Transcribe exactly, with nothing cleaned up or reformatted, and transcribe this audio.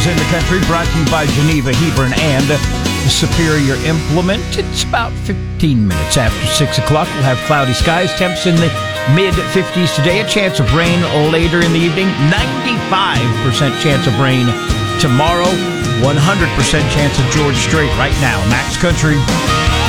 news in the country brought to you by Geneva, Hebron, and Superior Implement. It's about fifteen minutes after six o'clock. We'll have cloudy skies, temps in the mid-fifties today. A chance of rain later in the evening. ninety-five percent chance of rain tomorrow. one hundred percent chance of George Strait right now. Max Country.